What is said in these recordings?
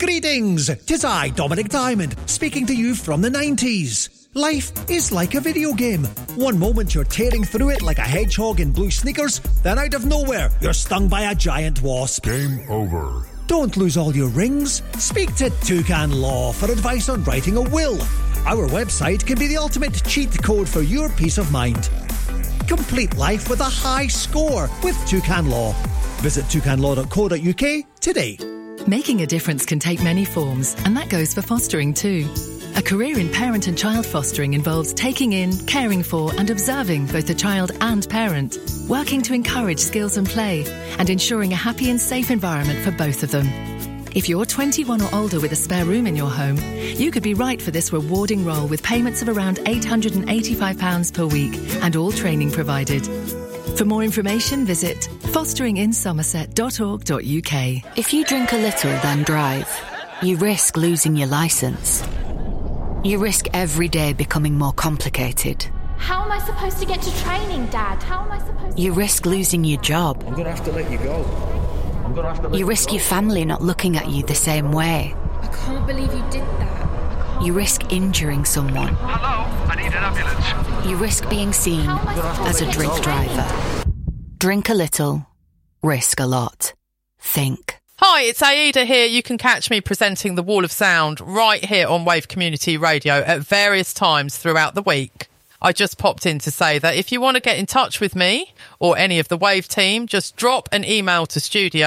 Greetings, 'tis I, Dominic Diamond, speaking to you from the 90s. Life is like a video game. One moment you're tearing through it like a hedgehog in blue sneakers, then out of nowhere, you're stung by a giant wasp. Game over. Don't lose all your rings. Speak to Toucan Law for advice on writing a will. Our website can be the ultimate cheat code for your peace of mind. Complete life with a high score with Toucan Law. Visit toucanlaw.co.uk today. Making a difference can take many forms, and that goes for fostering too. A career in parent and child fostering involves taking in, caring for and observing both the child and parent, working to encourage skills and play, and ensuring a happy and safe environment for both of them. If you're 21 or older with a spare room in your home, you could be right for this rewarding role with payments of around £885 per week and all training provided. For more information, visit fosteringinsomerset.org.uk. If you drink a little, then drive, you risk losing your licence. You risk every day becoming more complicated. How am I supposed to get to training, Dad? How am I supposed to... You risk losing your job. I'm going to have to let you go. You risk your family not looking at you the same way. I can't believe you did that. You risk injuring someone. Hello, I need an ambulance. You risk being seen as a drink driver. Drink a little, risk a lot. Think. Hi, it's Aida here. You can catch me presenting The Wall of Sound right here on Wave Community Radio at various times throughout the week. I just popped in to say that if you want to get in touch with me or any of the Wave team, just drop an email to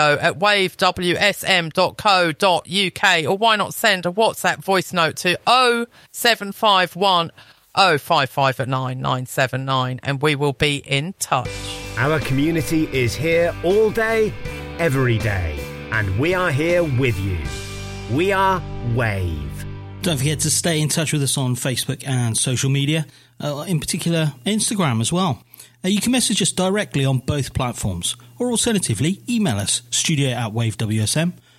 studio@wavewsm.co.uk, or why not send a WhatsApp voice note to 0751 055 at 9979, and we will be in touch. Our community is here all day, every day, and we are here with you. We are Wave. Don't forget to stay in touch with us on Facebook and social media, in particular Instagram as well. You can message us directly on both platforms, or alternatively email us studio@wavewsm,